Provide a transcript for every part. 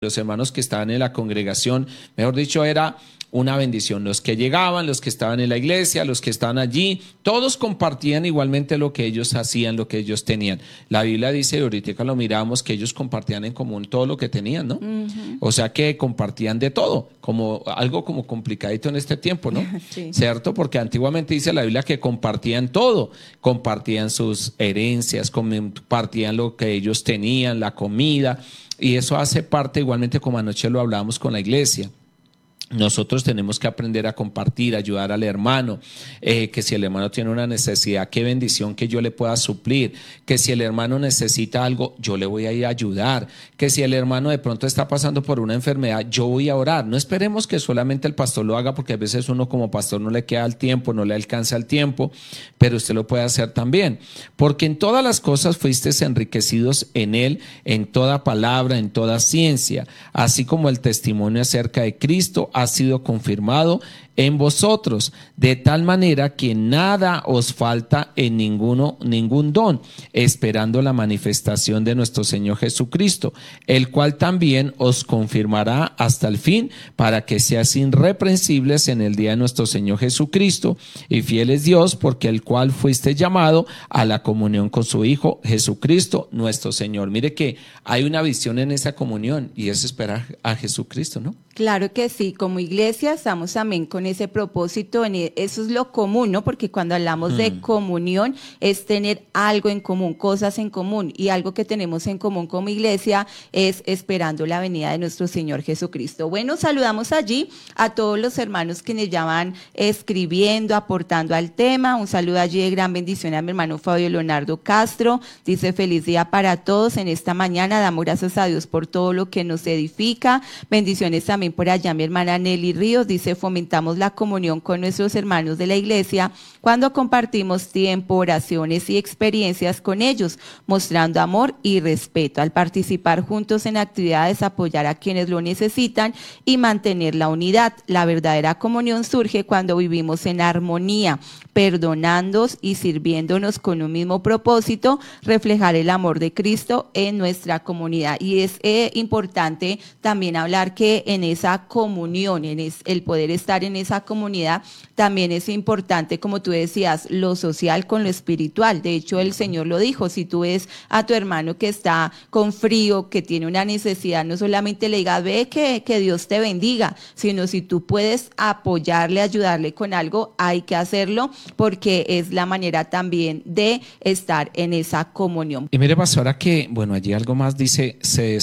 los hermanos que estaban en la congregación, mejor dicho, era una bendición. Los que llegaban, los que estaban en la iglesia, los que estaban allí, todos compartían igualmente lo que ellos hacían, lo que ellos tenían. La Biblia dice, y ahorita lo miramos, que ellos compartían en común todo lo que tenían, ¿no? Uh-huh. O sea que compartían de todo, como algo como complicadito en este tiempo, ¿no? Sí. ¿Cierto? Porque antiguamente dice la Biblia que compartían todo, compartían sus herencias, compartían lo que ellos tenían, la comida, y eso hace parte igualmente, como anoche lo hablábamos con la iglesia. Nosotros tenemos que aprender a compartir, ayudar al hermano, que si el hermano tiene una necesidad, qué bendición que yo le pueda suplir, que si el hermano necesita algo, yo le voy a ir a ayudar, que si el hermano de pronto está pasando por una enfermedad, yo voy a orar. No esperemos que solamente el pastor lo haga, porque a veces uno como pastor no le queda el tiempo, no le alcanza el tiempo, pero usted lo puede hacer también, porque en todas las cosas fuisteis enriquecidos en él, en toda palabra, en toda ciencia, así como el testimonio acerca de Cristo ha sido confirmado en vosotros, de tal manera que nada os falta en ningún don, esperando la manifestación de nuestro Señor Jesucristo, el cual también os confirmará hasta el fin, para que seáis irreprensibles en el día de nuestro Señor Jesucristo, y fiel es Dios, porque el cual fuiste llamado a la comunión con su Hijo Jesucristo nuestro Señor. Mire que hay una visión en esa comunión, y es esperar a Jesucristo, ¿no? Claro que sí, como iglesia estamos también con ese propósito, eso es lo común, ¿no? Porque cuando hablamos de comunión es tener algo en común, cosas en común, y algo que tenemos en común como iglesia es esperando la venida de nuestro Señor Jesucristo. Bueno, saludamos allí a todos los hermanos quienes ya van escribiendo, aportando al tema. Un saludo allí de gran bendición a mi hermano Fabio Leonardo Castro, dice feliz día para todos en esta mañana, damos gracias a Dios por todo lo que nos edifica, bendiciones también por allá mi hermana Nelly Ríos, dice fomentamos la comunión con nuestros hermanos de la iglesia cuando compartimos tiempo, oraciones y experiencias con ellos, mostrando amor y respeto al participar juntos en actividades, apoyar a quienes lo necesitan y mantener la unidad. La verdadera comunión surge cuando vivimos en armonía, perdonándonos y sirviéndonos con un mismo propósito, reflejar el amor de Cristo en nuestra comunidad. Y es importante también hablar que en esa comunión, el poder estar en esa comunidad, también es importante, como tú decías, lo social con lo espiritual. De hecho, el Señor lo dijo, si tú ves a tu hermano que está con frío, que tiene una necesidad, no solamente le digas, ve que Dios te bendiga, sino si tú puedes apoyarle, ayudarle con algo, hay que hacerlo, porque es la manera también de estar en esa comunión. Y mire, pastora, que, bueno, allí algo más dice, se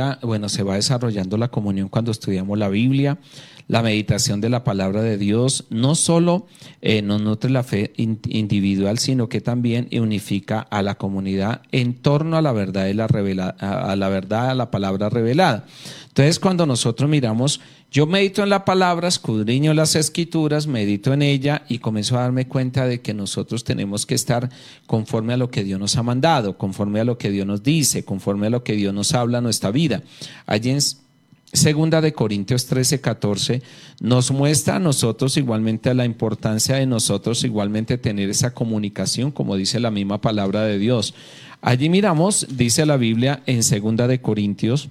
va desarrollando la comunión cuando estudiamos la Biblia, la meditación de la palabra de Dios, no solo nos nutre la fe individual, sino que también unifica a la comunidad en torno a la verdad y a la palabra revelada. Entonces, cuando nosotros miramos, yo medito en la palabra, escudriño las escrituras, medito en ella y comienzo a darme cuenta de que nosotros tenemos que estar conforme a lo que Dios nos ha mandado, conforme a lo que Dios nos dice, conforme a lo que Dios nos habla en nuestra vida. Allí en Segunda de Corintios 13:14 nos muestra a nosotros igualmente la importancia de nosotros igualmente tener esa comunicación, como dice la misma palabra de Dios. Allí miramos, dice la Biblia en Segunda de Corintios,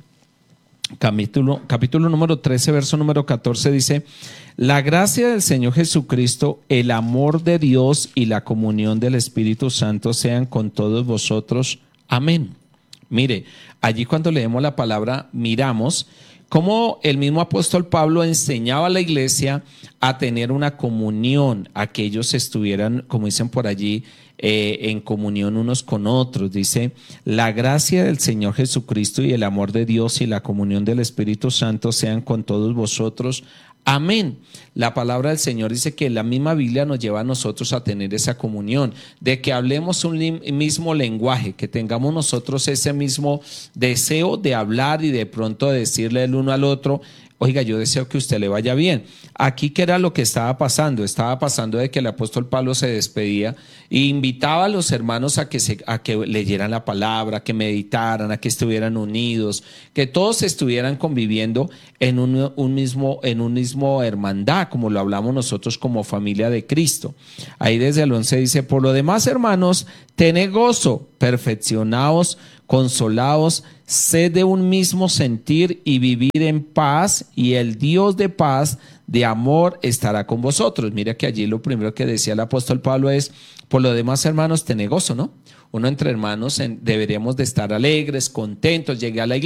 capítulo número 13, verso número 14, dice: la gracia del Señor Jesucristo, el amor de Dios y la comunión del Espíritu Santo sean con todos vosotros. Amén. Mire, allí cuando leemos la palabra, miramos cómo el mismo apóstol Pablo enseñaba a la iglesia a tener una comunión, a que ellos estuvieran, como dicen por allí, en comunión unos con otros. Dice: la gracia del Señor Jesucristo y el amor de Dios y la comunión del Espíritu Santo sean con todos vosotros. Amén. La palabra del Señor dice que la misma Biblia nos lleva a nosotros a tener esa comunión, de que hablemos un mismo lenguaje, que tengamos nosotros ese mismo deseo de hablar y de pronto decirle el uno al otro: oiga, yo deseo que a usted le vaya bien. Aquí, ¿qué era lo que estaba pasando? Estaba pasando de que el apóstol Pablo se despedía e invitaba a los hermanos a que leyeran la palabra, que meditaran, a que estuvieran unidos, que todos estuvieran conviviendo en un mismo hermandad, como lo hablamos nosotros como familia de Cristo. Ahí desde el 11 dice: por lo demás, hermanos, tened gozo, perfeccionaos, consolaos, sed de un mismo sentir y vivir en paz, y el Dios de paz, de amor, estará con vosotros. Mira que allí lo primero que decía el apóstol Pablo es: por lo demás, hermanos, tened gozo, ¿no? Uno entre hermanos deberíamos de estar alegres, contentos. Llegué a la iglesia.